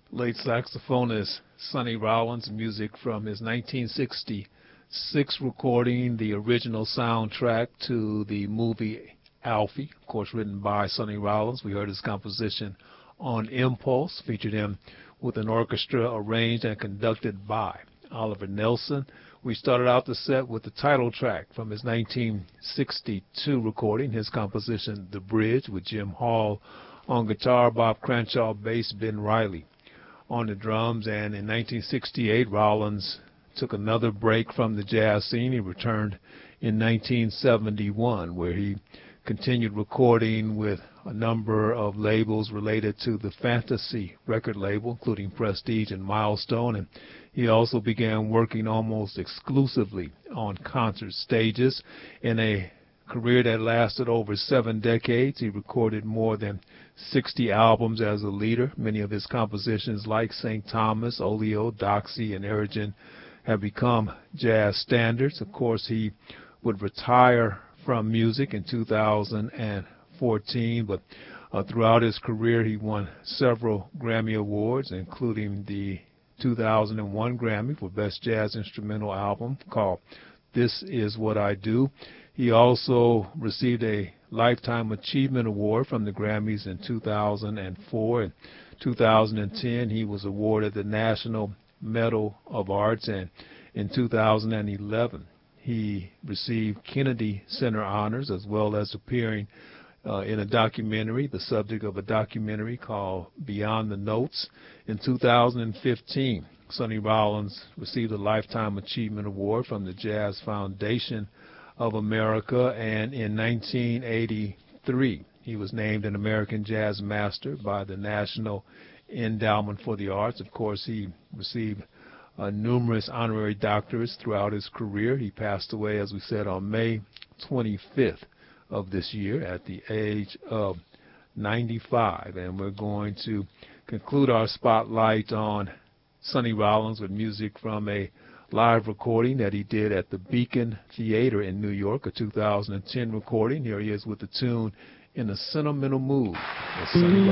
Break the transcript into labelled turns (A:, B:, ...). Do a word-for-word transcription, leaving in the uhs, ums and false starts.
A: Late saxophonist Sonny Rollins, music from his nineteen sixty-six recording, the original soundtrack to the movie Alfie, of course written by Sonny Rollins. We heard his composition on Impulse, featured him with an orchestra arranged and conducted by Oliver Nelson. We started out the set with the title track from his nineteen sixty-two recording, his composition The Bridge, with Jim Hall on guitar, Bob Cranshaw bass, Ben Riley on the drums. And in nineteen sixty-eight, Rollins took another break from the jazz scene. He returned in nineteen seventy-one, where he continued recording with a number of labels related to the Fantasy record label, including Prestige and Milestone. And he also began working almost exclusively on concert stages. In a career that lasted over seven decades, he recorded more than sixty albums as a leader. Many of his compositions, like Saint Thomas, Oleo, Doxy, and Erigen, have become jazz standards. Of course, he would retire from music in two thousand fourteen, but uh, throughout his career he won several Grammy Awards, including the two thousand one Grammy for Best Jazz Instrumental Album called This Is What I Do. He also received a Lifetime Achievement Award from the Grammys in two thousand four. In two thousand ten, he was awarded the National Medal of Arts, and in two thousand eleven, he received Kennedy Center honors, as well as appearing uh, in a documentary, the subject of a documentary called Beyond the Notes. In two thousand fifteen, Sonny Rollins received a Lifetime Achievement Award from the Jazz Foundation of America, and in nineteen eighty-three, he was named an American Jazz Master by the National Endowment for the Arts. Of course, he received Uh, numerous honorary doctorates throughout his career. He passed away, as we said, on May twenty-fifth of this year at the age of ninety-five. And we're going to conclude our spotlight on Sonny Rollins with music from a live recording that he did at the Beacon Theater in New York, a two thousand ten recording. Here he is with the tune In a Sentimental Mood.